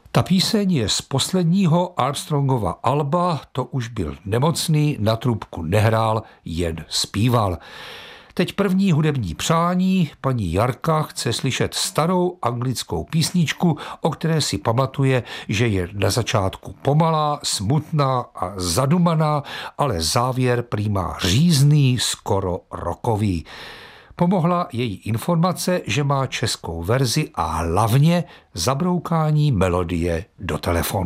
Ta píseň je z posledního Armstrongova alba, to už byl nemocný, na trubku nehrál, jen zpíval. Teď první hudební přání, paní Jarka chce slyšet starou anglickou písničku, o které si pamatuje, že je na začátku pomalá, smutná a zadumaná, ale závěr prý má řízný, skoro rockový. Pomohla její informace, že má českou verzi a hlavně zabroukání melodie do telefonu.